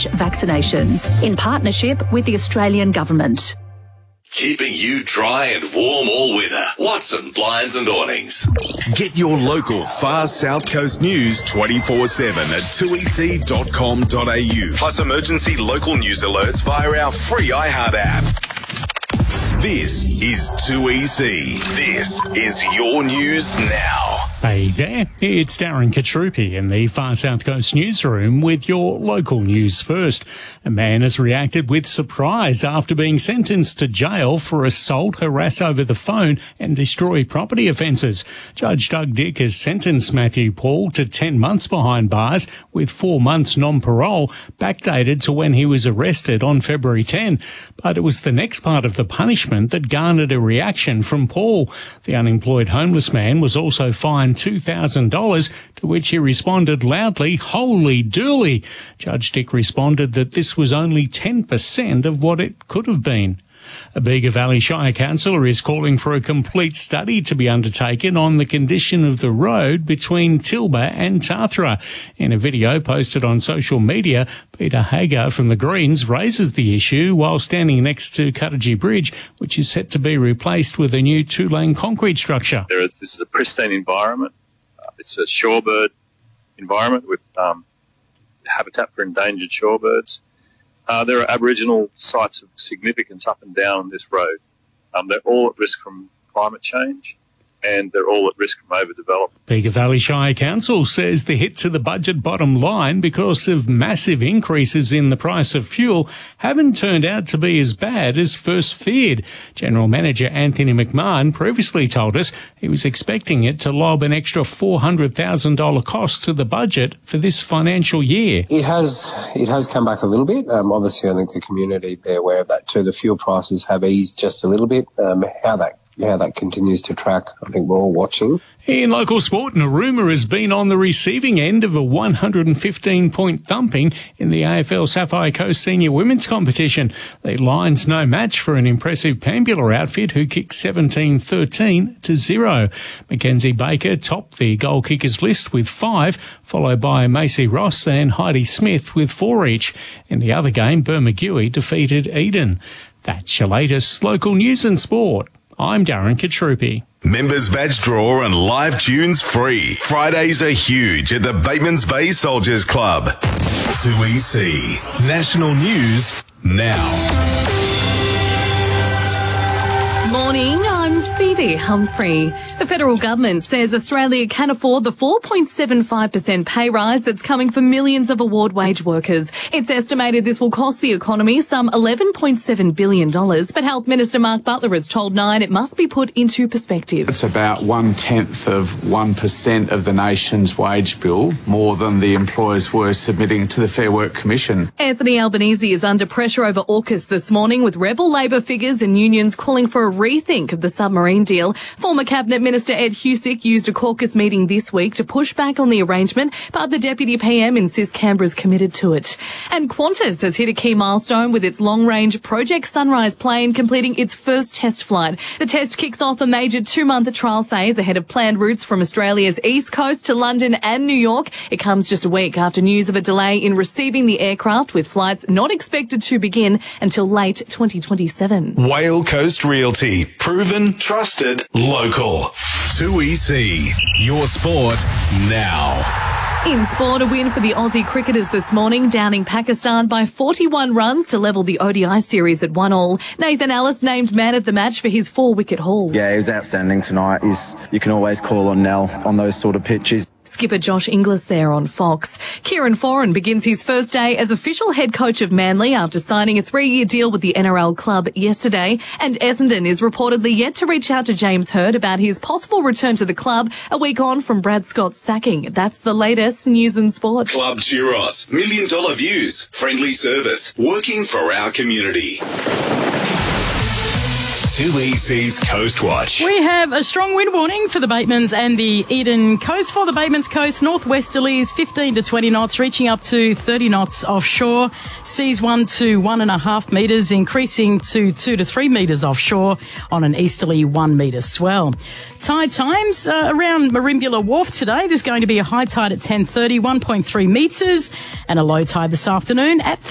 australia.gov.au/vaccinations in partnership with the Australian Government. Keeping you dry and warm all winter. Watson Blinds and Awnings. Get your local Far South Coast news 24/7 at 2ec.com.au. Plus emergency local news alerts via our free iHeart app. This is 2EC. This is your news now. Hey there, it's Darren Katrupi in the Far South Coast newsroom with your local news first. A man has reacted with surprise after being sentenced to jail for assault, harass over the phone and destroy property offences. Judge Doug Dick has sentenced Matthew Paul to 10 months behind bars with 4 months non-parole, backdated to when he was arrested on February 10. But it was the next part of the punishment that garnered a reaction from Paul. The unemployed homeless man was also fined $2,000, to which he responded loudly, "Holy dooly!" Judge Dick responded that this was only 10% of what it could have been. A Bega Valley Shire councillor is calling for a complete study to be undertaken on the condition of the road between Tilba and Tathra. In a video posted on social media, Peter Hager from the Greens raises the issue while standing next to Cuttagee Bridge, which is set to be replaced with a new 2-lane concrete structure. This is a pristine environment. It's a shorebird environment with habitat for endangered shorebirds. There are Aboriginal sites of significance up and down this road. They're all at risk from climate change, and they're all at risk from overdevelopment. Bega Valley Shire Council says the hit to the budget bottom line because of massive increases in the price of fuel haven't turned out to be as bad as first feared. General Manager Anthony McMahon previously told us he was expecting it to lob an extra $400,000 cost to the budget for this financial year. It has come back a little bit. Obviously, I think the community, they're aware of that too. The fuel prices have eased just a little bit. How that continues to track, I think we're all watching. In local sport, Narooma has been on the receiving end of a 115-point thumping in the AFL Sapphire Coast Senior Women's Competition. The Lions no match for an impressive Pambula outfit who kicked 17-13-0. Mackenzie Baker topped the goal kickers list with 5, followed by Macy Ross and Heidi Smith with 4 each. In the other game, Bermagui defeated Eden. That's your latest local news and sport. I'm Darren Katrupi. Members badge draw and live tunes free. Fridays are huge at the Batemans Bay Soldiers Club. 2EC. National News Now. Morning, I'm Phoebe Humphrey. The federal government says Australia can afford the 4.75% pay rise that's coming for millions of award wage workers. It's estimated this will cost the economy some $11.7 billion, but Health Minister Mark Butler has told Nine it must be put into perspective. It's about 0.1% of the nation's wage bill, more than the employers were submitting to the Fair Work Commission. Anthony Albanese is under pressure over AUKUS this morning, with rebel Labor figures and unions calling for a rethink of the submarine deal. Former Cabinet Minister Ed Husic used a caucus meeting this week to push back on the arrangement, but the Deputy PM insists Canberra's committed to it. And Qantas has hit a key milestone with its long-range Project Sunrise plane completing its first test flight. The test kicks off a major 2-month trial phase ahead of planned routes from Australia's east coast to London and New York. It comes just a week after news of a delay in receiving the aircraft, with flights not expected to begin until late 2027. Whale Coast Realty. Proven, trusted, local. 2EC. Your sport now. In sport, a win for the Aussie cricketers this morning, downing Pakistan by 41 runs to level the ODI series at 1-1. Nathan Ellis named man of the match for his 4-wicket haul. Yeah, he was outstanding tonight. You can always call on Nell on those sort of pitches. Skipper Josh Inglis there on Fox. Kieran Foran begins his first day as official head coach of Manly after signing a 3-year deal with the NRL club yesterday. And Essendon is reportedly yet to reach out to James Hird about his possible return to the club a week on from Brad Scott's sacking. That's the latest news and sport. Club Churros. $1 million views. Friendly service. Working for our community. 2EC's Coast Watch. We have a strong wind warning for the Batemans and the Eden Coast. For the Batemans Coast, northwesterlies 15 to 20 knots, reaching up to 30 knots offshore. Seas 1 to 1.5 metres, increasing to 2 to 3 metres offshore on an easterly 1 metre swell. Tide times around Merimbula Wharf today. There's going to be a high tide at 10:30, 1.3 metres, and a low tide this afternoon at